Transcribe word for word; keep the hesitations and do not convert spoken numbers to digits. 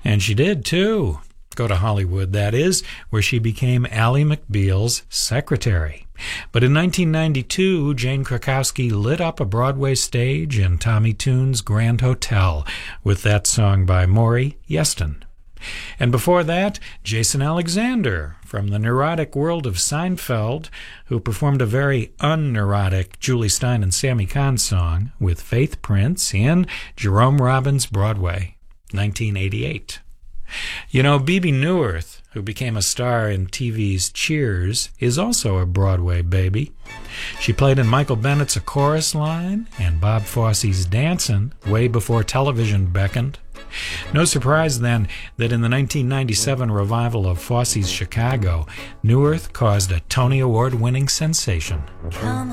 And she did, too. Go to Hollywood, that is, where she became Ally McBeal's secretary. But in nineteen ninety-two, Jane Krakowski lit up a Broadway stage in Tommy Tune's Grand Hotel with that song by Maury Yeston. And before that, Jason Alexander from the neurotic world of Seinfeld, who performed a very unneurotic Julie Stein and Sammy Kahn song with Faith Prince in Jerome Robbins' Broadway, nineteen eighty-eight. You know, Bebe Neuwirth, who became a star in T V's Cheers, is also a Broadway baby. She played in Michael Bennett's A Chorus Line and Bob Fosse's Dancin' way before television beckoned. No surprise, then, that in the nineteen ninety-seven revival of Fosse's Chicago, Neuwirth caused a Tony Award-winning sensation. Come